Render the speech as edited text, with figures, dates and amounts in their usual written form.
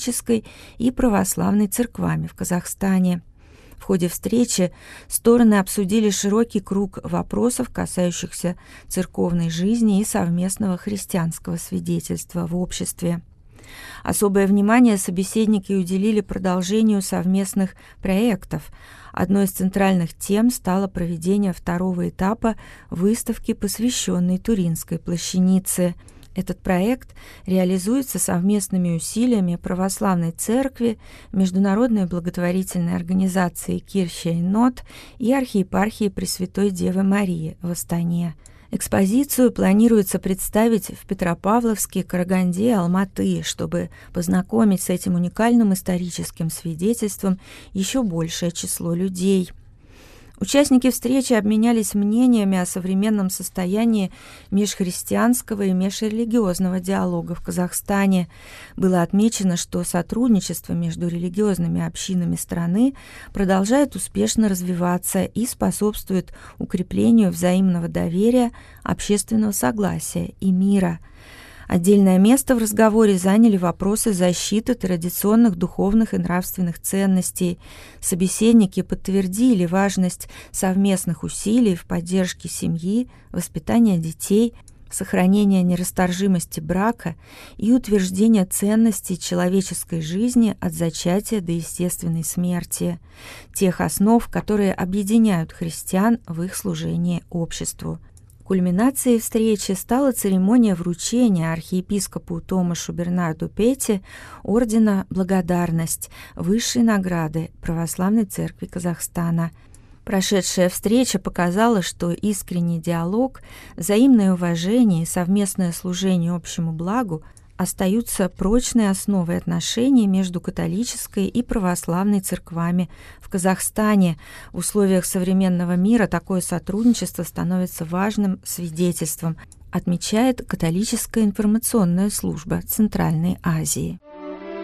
католической и православной церквами в Казахстане. В ходе встречи стороны обсудили широкий круг вопросов, касающихся церковной жизни и совместного христианского свидетельства в обществе. Особое внимание собеседники уделили продолжению совместных проектов. Одной из центральных тем стало проведение второго этапа выставки, посвященной Туринской плащанице. Этот проект реализуется совместными усилиями Православной Церкви, Международной благотворительной организации Кирхе Нот и архиепархии Пресвятой Девы Марии в Астане. Экспозицию планируется представить в Петропавловске, Караганде, Алматы, чтобы познакомить с этим уникальным историческим свидетельством еще большее число людей. Участники встречи обменялись мнениями о современном состоянии межхристианского и межрелигиозного диалога в Казахстане. Было отмечено, что сотрудничество между религиозными общинами страны продолжает успешно развиваться и способствует укреплению взаимного доверия, общественного согласия и мира. Отдельное место в разговоре заняли вопросы защиты традиционных духовных и нравственных ценностей. Собеседники подтвердили важность совместных усилий в поддержке семьи, воспитания детей, сохранения нерасторжимости брака и утверждения ценностей человеческой жизни от зачатия до естественной смерти, тех основ, которые объединяют христиан в их служении обществу. Кульминацией встречи стала церемония вручения архиепископу Томашу Бернарду Пете ордена «Благодарность» высшей награды Православной Церкви Казахстана. Прошедшая встреча показала, что искренний диалог, взаимное уважение и совместное служение общему благу остаются прочной основой отношений между католической и православной церквами в Казахстане. В условиях современного мира такое сотрудничество становится важным свидетельством, отмечает католическая информационная служба Центральной Азии.